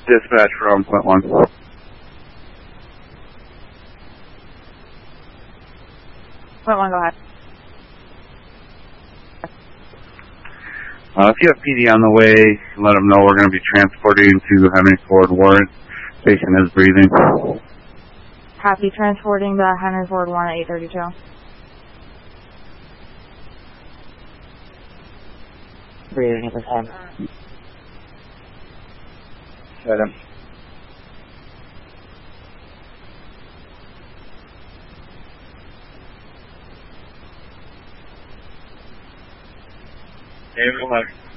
Dispatch from Point 1. Point 1, go ahead. If you have PD on the way, let them know we're going to be transporting to Henry Ford Warren. Patient is breathing. Copy, transporting to Henry Ford Warren at 832. Breathing at the time. Adam. Hey, relax.